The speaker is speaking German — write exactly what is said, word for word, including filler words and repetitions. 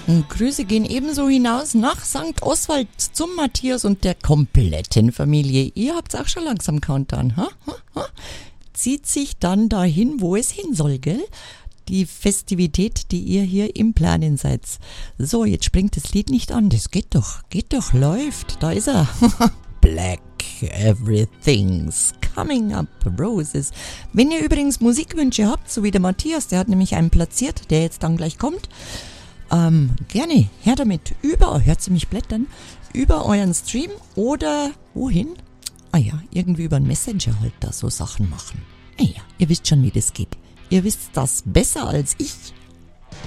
Und Grüße gehen ebenso hinaus nach Sankt Oswald zum Matthias und der kompletten Familie. Ihr habt's auch schon langsam Countdown, ha? ha, ha? Zieht sich dann dahin, wo es hin soll, gell? Die Festivität, die ihr hier im Planen seid. So, jetzt springt das Lied nicht an. Das geht doch, geht doch, läuft. Da ist er. Black, everything's coming up, Roses. Wenn ihr übrigens Musikwünsche habt, so wie der Matthias, der hat nämlich einen platziert, der jetzt dann gleich kommt, ähm, gerne, her damit, über, hört sie mich blättern, über euren Stream oder wohin? Ah ja, irgendwie über einen Messenger halt da so Sachen machen. Ah ja, ihr wisst schon, wie das geht. Ihr wisst das besser als ich.